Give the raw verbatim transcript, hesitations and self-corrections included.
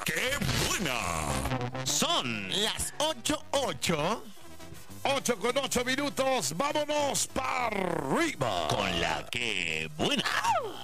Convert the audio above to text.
que buena. Son Las ocho ocho. ocho con ocho minutos. Vámonos para arriba. Con la que buena.